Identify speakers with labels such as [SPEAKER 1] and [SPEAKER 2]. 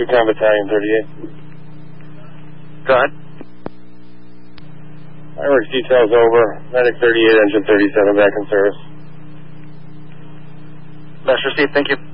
[SPEAKER 1] Recon Battalion 38.
[SPEAKER 2] Go ahead.
[SPEAKER 1] Fireworks details over. Medic 38, engine 37 back in service.
[SPEAKER 2] Best received, thank you.